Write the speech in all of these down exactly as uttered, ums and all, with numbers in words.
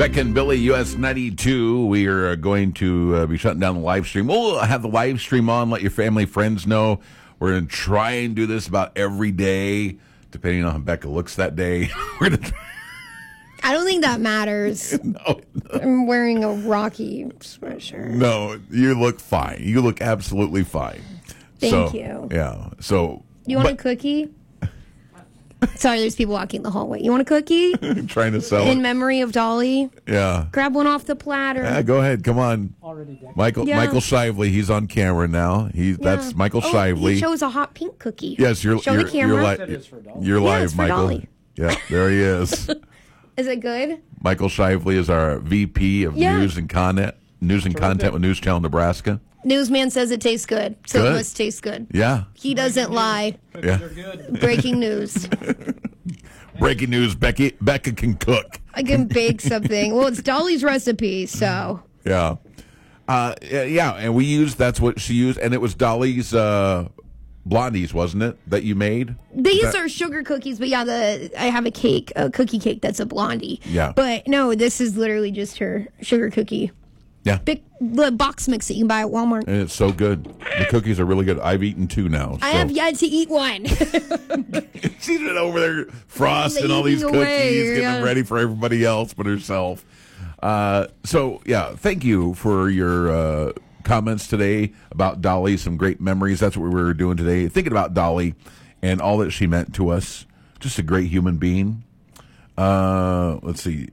Becca and Billy, U S ninety-two. We are uh, going to uh, be shutting down the live stream. We'll have the live stream on. Let your family, friends know. We're going to try and do this about every day, depending on how Becca looks that day. We're going to try. I don't think that matters. no, no. I'm wearing a Rocky sweatshirt. No, you look fine. You look absolutely fine. Thank so, you. Yeah. So. You want but, a cookie? Sorry, there's people walking the hallway. You want a cookie? Trying to sell In it. memory of Dolly? Yeah. Grab one off the platter. Yeah, go ahead. Come on. Already done. Michael Yeah. Michael Shively, he's on camera now. He's Yeah. That's Michael oh, Shively. He chose a hot pink cookie. Yes, you're Show you're the camera. you're, That li- is for Dolly. you're Yeah, live, it's for Michael. Dolly. Yeah, there he is. Is it good? Michael Shively is our V P of Yeah. News and Content News and Content with News Channel Nebraska. Newsman says it tastes good, so Good. it must taste good. Yeah. He doesn't lie. Cookies Yeah. are good. Breaking news. Breaking news, Becky Becca can cook. I can bake something. Well, it's Dolly's recipe, so. Yeah. Uh, yeah, yeah, and we used that's what she used, and it was Dolly's uh, blondies, wasn't it, that you made? These That- are sugar cookies, but yeah, the I have a cake, a cookie cake that's a blondie. Yeah. But no, this is literally just her sugar cookie. Yeah. Big the box mix that you can buy at Walmart. And it's so good. The cookies are really good. I've eaten two now. I so. have yet to eat one. She's been over there frosting all these Leading cookies, away, getting them yeah. ready for everybody else but herself. Uh, so, yeah, thank you for your uh, comments today about Dolly. Some great memories. That's what we were doing today. Thinking about Dolly and all that she meant to us. Just a great human being. Uh, let's see.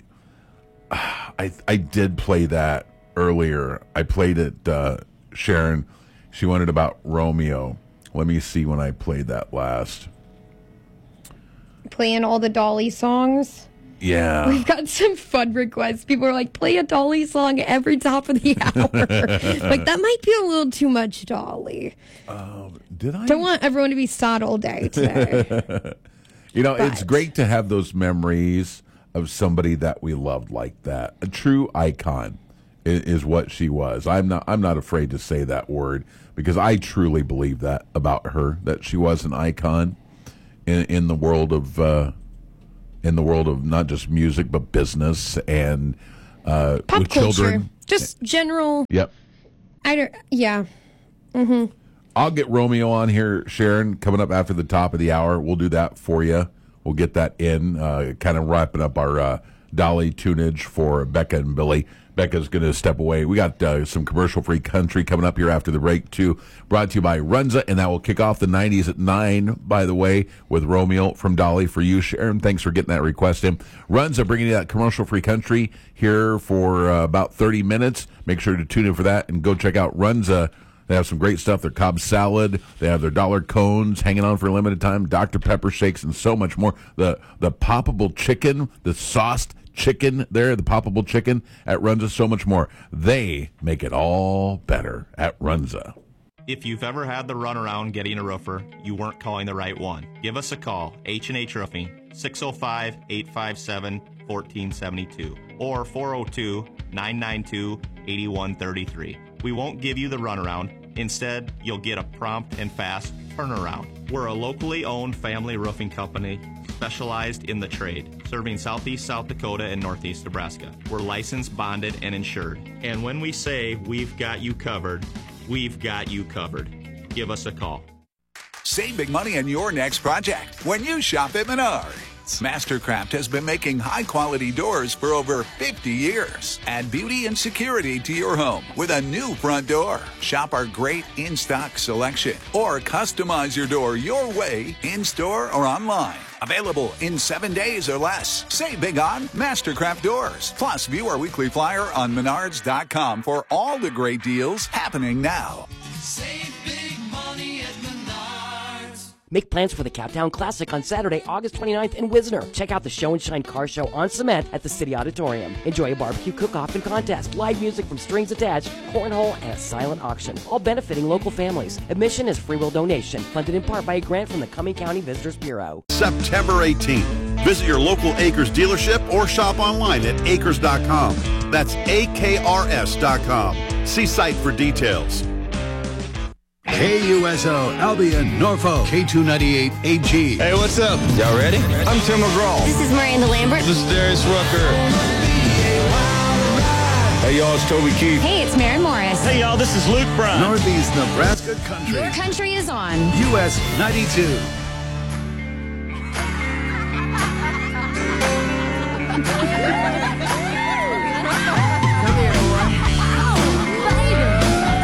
I I did play that earlier. I played it, uh, Sharon. She wanted about Romeo. Let me see when I played that last. Playing all the Dolly songs. Yeah. We've got some fun requests. People are like, play a Dolly song every top of the hour. Like, that might be a little too much Dolly. Um, did I? Don't want everyone to be sad all day today. You know, it's But- great to have those memories of somebody that we loved like that. A true icon is, is what she was. I'm not. I'm not afraid to say that word because I truly believe that about her. That she was an icon in in the world of uh, in the world of not just music but business and uh, Pop with culture. children. Just general. Yep. I don't. Yeah. I'll get Romeo on here, Sharon, coming up after the top of the hour. We'll do that for you. We'll get that in, uh, kind of wrapping up our uh, Dolly tunage for Becca and Billy. Becca's going to step away. We got uh, some commercial-free country coming up here after the break, too. Brought to you by Runza, and that will kick off the nineties at nine, by the way, with Romeo from Dolly for you, Sharon. Thanks for getting that request in. Runza bringing you that commercial-free country here for uh, about thirty minutes. Make sure to tune in for that and go check out Runza. They have some great stuff. Their Cobb salad. They have their dollar cones hanging on for a limited time. Doctor Pepper shakes and so much more. The the poppable chicken, the sauced chicken there, the poppable chicken at Runza, so much more. They make it all better at Runza. If you've ever had the runaround getting a roofer, you weren't calling the right one. Give us a call, H and H Roofing, six oh five, eight five seven, one four seven two or four oh two, nine nine two, eight one three three. We won't give you the runaround. Instead, you'll get a prompt and fast turnaround. We're a locally owned family roofing company specialized in the trade, serving southeast South Dakota and northeast Nebraska. We're licensed, bonded, and insured. And when we say we've got you covered, we've got you covered. Give us a call. Save big money on your next project when you shop at Menards. Mastercraft has been making high-quality doors for over fifty years. Add beauty and security to your home with a new front door. Shop our great in-stock selection or customize your door your way in-store or online. Available in seven days or less. Save big on Mastercraft doors. Plus, view our weekly flyer on menards dot com for all the great deals happening now. Save big money at Menards. Make plans for the Captown Classic on Saturday, August twenty-ninth in Wisner. Check out the Show and Shine car show on cement at the City Auditorium. Enjoy a barbecue cook-off and contest, live music from Strings Attached, cornhole, and a silent auction, all benefiting local families. Admission is free will donation, funded in part by a grant from the Cumming County Visitors Bureau. September eighteenth. Visit your local Acres dealership or shop online at acres dot com. That's A K R S dot com. See site for details. K U S O, Albion, Norfolk, K two ninety-eight A G. Hey, what's up? Y'all ready? I'm Tim McGraw. This is Miranda Lambert. This is Darius Rucker. Hey, y'all, it's Toby Keith. Hey, it's Maren Morris. Hey, y'all, this is Luke Bryan. Northeast Nebraska Country. Your country is on. U S ninety-two.